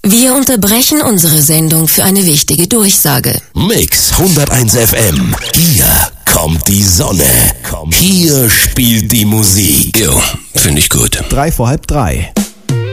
Wir unterbrechen unsere Sendung für eine wichtige Durchsage. Mix 101 FM. Hier kommt die Sonne. Hier spielt die Musik. Jo, finde ich gut. 3 vor halb 3.